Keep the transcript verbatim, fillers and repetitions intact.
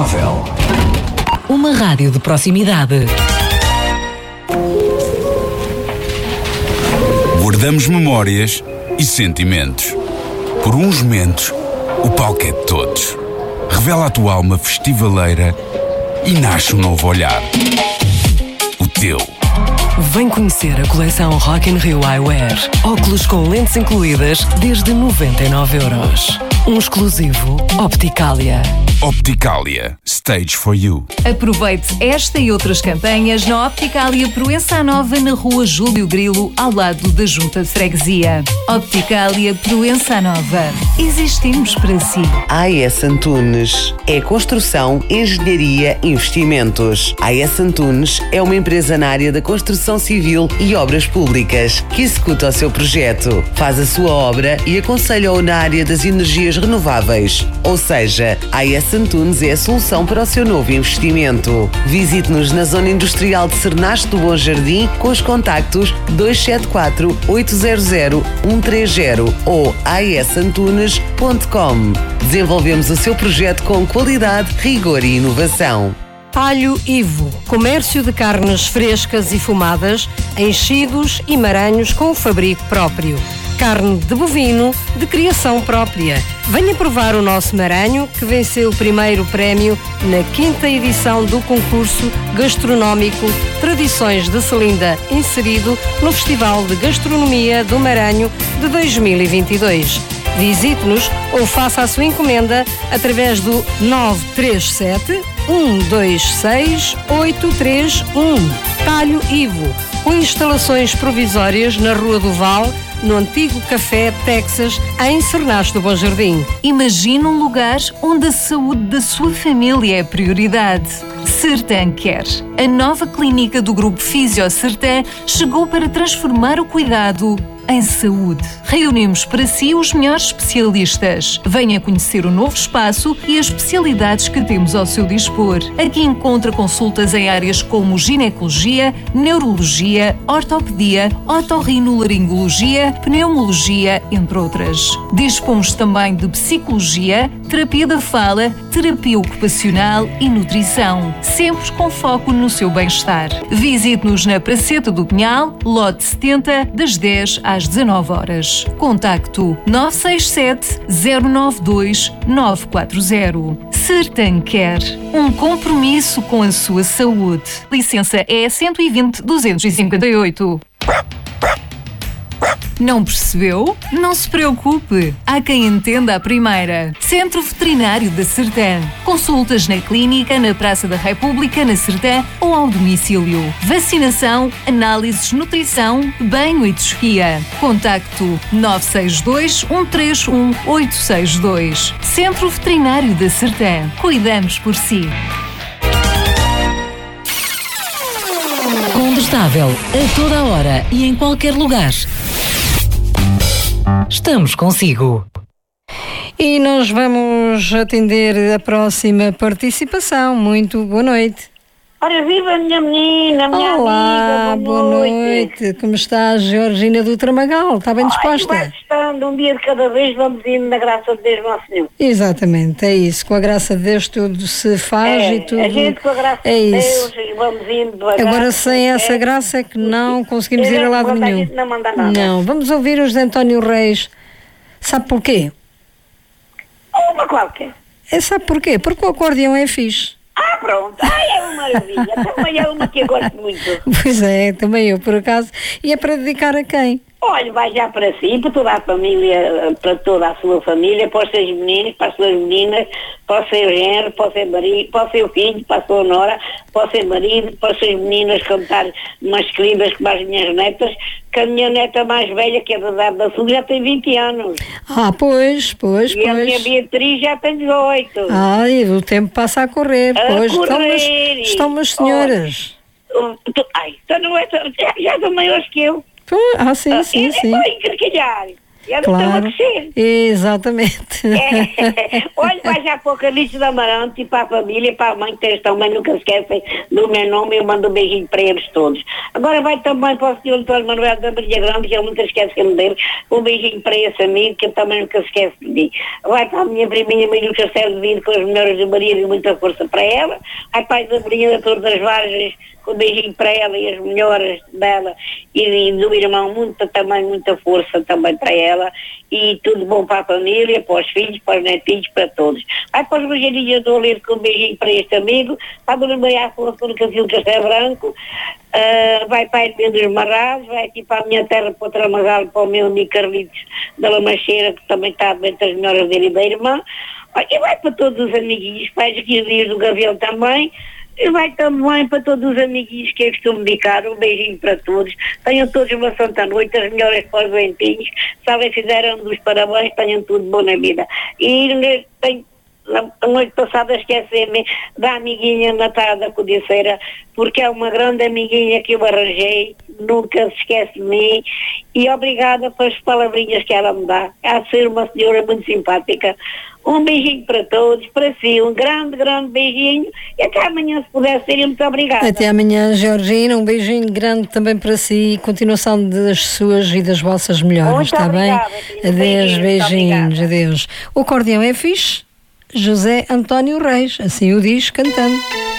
Incontornável. Uma rádio de proximidade. Guardamos memórias e sentimentos. Por uns momentos, o palco é de todos. Revela a tua alma festivaleira e nasce um novo olhar. O teu. Vem conhecer a coleção Rock in Rio Eyewear. Óculos com lentes incluídas desde noventa e nove euros. Um exclusivo Opticalia. Opticalia. Stage for you. Aproveite esta e outras campanhas na Opticalia Proença Nova, na rua Júlio Grilo, ao lado da Junta de Freguesia. Opticalia Proença Nova. Existimos para si. A AES Antunes é construção, engenharia, investimentos. A AES Antunes é uma empresa na área da construção civil e obras públicas que executa o seu projeto, faz a sua obra e aconselha-o na área das energias renováveis. Ou seja, a AES Antunes é a solução para o seu novo investimento. Visite-nos na Zona Industrial de Cernaste do Bom Jardim com os contactos dois sete quatro, oito zero zero, um três zero ou a e s antunes ponto com. Desenvolvemos o seu projeto com qualidade, rigor e inovação. Talho Ivo, comércio de carnes frescas e fumadas, enchidos e maranhos com o fabrico próprio. Carne de bovino de criação própria. Venha provar o nosso maranho, que venceu o primeiro prémio na quinta edição do concurso gastronómico Tradições de Celinda, inserido no Festival de Gastronomia do Maranho de dois mil e vinte e dois. Visite-nos ou faça a sua encomenda através do nove três sete, um dois seis, oito três um. Talho Ivo, com instalações provisórias na Rua do Val, no antigo Café Texas, em Cernaste do Bom Jardim. Imagine um lugar onde a saúde da sua família é prioridade. Sertan Care. A nova clínica do Grupo Fisio Sertan chegou para transformar o cuidado em saúde. Reunimos para si os melhores especialistas. Venha conhecer o novo espaço e as especialidades que temos ao seu dispor. Aqui encontra consultas em áreas como ginecologia, neurologia, ortopedia, otorrinolaringologia, pneumologia, entre outras. Dispomos também de psicologia, terapia da fala, terapia ocupacional e nutrição, sempre com foco no seu bem-estar. Visite-nos na Praceta do Pinhal, lote setenta, das dez às dezanove horas. Contacto nove seis sete, zero nove dois, nove quatro zero. Sertan Care, um compromisso com a sua saúde. Licença E cento e vinte, duzentos e cinquenta e oito. Não percebeu? Não se preocupe. Há quem entenda a primeira. Centro Veterinário da Sertan. Consultas na clínica, na Praça da República, na Sertan ou ao domicílio. Vacinação, análises, nutrição, banho e tosquia. Contacto nove seis dois, um três um, oito seis dois. Centro Veterinário da Sertan. Cuidamos por si. Condestável, a toda a hora e em qualquer lugar. Estamos consigo. E nós vamos atender a próxima participação. Muito boa noite. Ora, viva a minha menina, a minha Olá, amiga, boa, boa noite. noite. Como está a Georgina do Tramagal? Está bem disposta? Ai, vai estando, um dia de cada vez vamos indo na graça de Deus Nosso Senhor. Exatamente, é isso. Com a graça de Deus tudo se faz É, e tudo... a gente com a graça é de isso. Deus e vamos indo devagar. Agora sem essa é, graça é que não conseguimos é, ir a lado quando a nenhum. gente não manda nada. Não, vamos ouvir os de António Reis. Sabe porquê? Uma qualquer. É, sabe porquê? Porque o acordeão é fixe. Ah, pronto. Ai, é uma maravilha. Também é uma que eu gosto muito. Pois é, também eu, por acaso. E é para dedicar a quem? Olha, vai já para si, para toda a família, para toda a sua família, para os seus meninos, para as suas meninas, para o seu genro, para o seu marido, para o seu filho, para a sua nora, para o seu marido, para os seus meninos cantar umas queridas como as minhas netas, que a minha neta mais velha, que é da idade da Sul, já tem vinte anos. Ah, pois, pois, e pois. a minha Beatriz já tem dezoito. Ai, o tempo passa a correr. A pois, correr. Estão, estão umas senhoras. Oh, ai, então não é, já são maiores que eu. Ah, sim, sim, é, sim. É para encrquilhar. Eu claro. Estão a crescer. Exatamente. É. Olha, vai já para o Carlitos de Amarante e para a família, para a mãe que eles também nunca se esquecem do meu nome, eu mando um beijinho para eles todos. Agora vai também para o senhor Antônio Manuel da Maria Grande, que eu nunca esqueço dele, um beijinho para esse amigo, que eu também nunca se esquece de mim. Vai para a minha priminha Maria do Castelo de Vindo, com as melhores de Maria e muita força para ela. Vai para a Isabelinha da Torre das Vargens, com um beijinho para ela e as melhoras dela, e, e do irmão, muita, também muita força também para ela, e tudo bom para a família, para os filhos, para os netinhos, para todos. Vai para os Rogerinhos do Oleiro, com um beijinho para este amigo, para a Dona Maria Afonso no Casino Castelo Branco, uh, vai para a Irmã dos Marrados, vai aqui para a minha terra, para o Tramagal, para o meu amigo Carlitos da Lamacheira, que também está bem das melhoras dele e da irmã, e vai para todos os amiguinhos, para os dias do Gavião também. E vai também para todos os amiguinhos que eu costumo dedicar, um beijinho para todos. Tenham todos uma santa noite, as melhores para os doentinhos. Sabem, fizeram dos parabéns, tenham tudo bom na vida. E tenho, a noite passada esqueci-me da amiguinha Natália da Codiceira, porque é uma grande amiguinha que eu arranjei, nunca se esquece de mim, e obrigada pelas palavrinhas que ela me dá. Há de ser uma senhora muito simpática. Um beijinho para todos, para si, um grande, grande beijinho, e até amanhã, se puder ser, muito obrigada. Até amanhã, Georgina, um beijinho grande também para si e continuação das suas e das vossas melhoras, muito está obrigada, bem? Adeus, beijinhos, adeus. O acordeão é fixe? José António Reis, assim o diz cantando.